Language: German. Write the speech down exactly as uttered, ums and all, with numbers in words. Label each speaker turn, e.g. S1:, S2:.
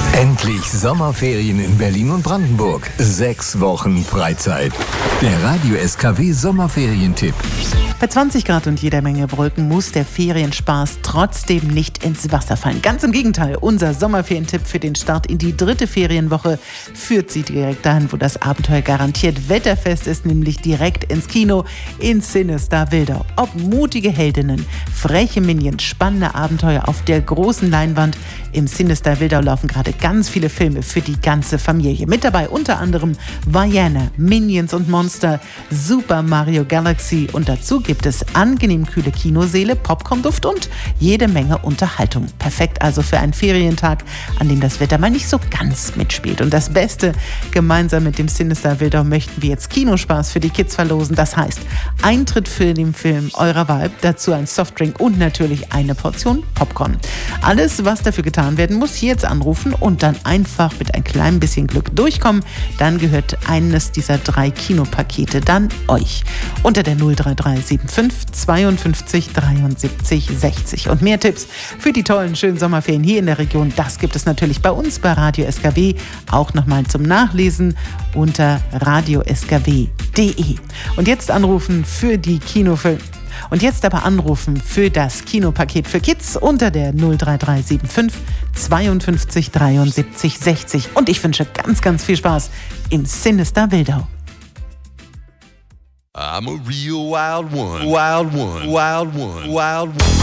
S1: Endlich Sommerferien in Berlin und Brandenburg. Sechs Wochen Freizeit. Der Radio S K W Sommerferientipp.
S2: Bei zwanzig Grad und jeder Menge Wolken muss der Ferienspaß trotzdem nicht ins Wasser fallen. Ganz im Gegenteil, unser Sommerferientipp für den Start in die dritte Ferienwoche führt Sie direkt dahin, wo das Abenteuer garantiert wetterfest ist, nämlich direkt ins Kino in Cinestar Wildau. Ob mutige Heldinnen, freche Minions, spannende Abenteuer auf der großen Leinwand, im Cinestar Wildau laufen gerade ganz viele Filme für die ganze Familie. Mit dabei unter anderem Vaiana, Minions und Monster, Super Mario Galaxy und dazu gibt es angenehm kühle Kinosäle, Popcornduft und jede Menge Unterhaltung. Perfekt also für einen Ferientag, an dem das Wetter mal nicht so ganz mitspielt. Und das Beste, gemeinsam mit dem Cinestar Wildau möchten wir jetzt Kinospaß für die Kids verlosen. Das heißt, Eintritt für den Film eurer Wahl, dazu ein Softdrink und natürlich eine Portion Popcorn. Alles, was dafür getan werden muss, hier jetzt anrufen und dann einfach mit ein klein bisschen Glück durchkommen. Dann gehört eines dieser drei Kinopakete dann euch. Unter der null drei drei sieben fünf zweiundfünfzig dreiundsiebzig sechzig. Und mehr Tipps für die tollen, schönen Sommerferien hier in der Region, das gibt es natürlich bei uns bei Radio S K W, auch nochmal zum Nachlesen unter radio s k w punkt d e. Und jetzt anrufen für die Kinofilme. Und jetzt aber anrufen für das Kinopaket für Kids unter der null drei drei sieben fünf zweiundfünfzig dreiundsiebzig sechzig. Und ich wünsche ganz, ganz viel Spaß im Cinestar Wildau.
S3: I'm a real wild one, wild one, wild one, wild one.